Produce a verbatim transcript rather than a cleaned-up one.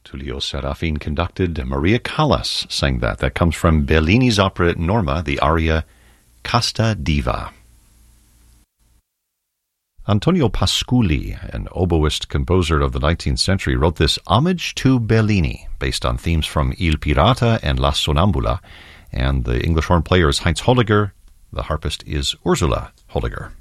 Tullio Serafin conducted, Maria Callas sang that. That comes from Bellini's opera Norma, the aria Casta Diva. Antonio Pasculi, an oboist composer of the nineteenth century, wrote this Homage to Bellini, based on themes from Il Pirata and La Sonnambula, and the English horn player is Heinz Holliger. The harpist is Ursula Holliger.